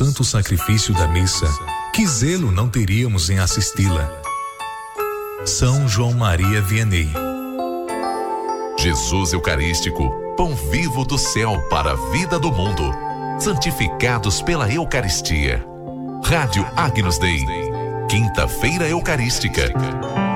santo sacrifício da missa, que zelo não teríamos em assisti-la? São João Maria Vianney. Jesus Eucarístico, pão vivo do céu para a vida do mundo. Santificados pela Eucaristia. Rádio Agnus Dei. Quinta-feira Eucarística.